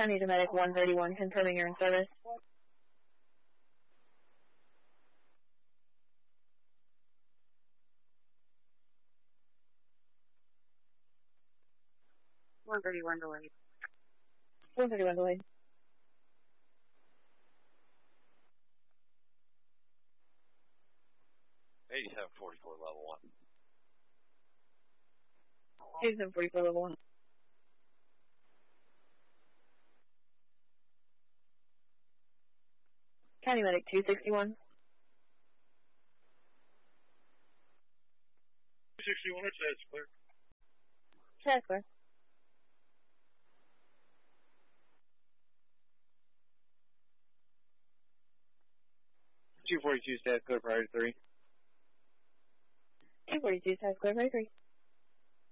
County to Medic 131, confirming you're in service. One 31 delayed. 131 delayed. Eighty-seven 44 level 1. 8744 level 1. County Medic 261. 261, it's heads clear. Heads clear. Two 42 status code priority 3. 242 status clear, priority 3.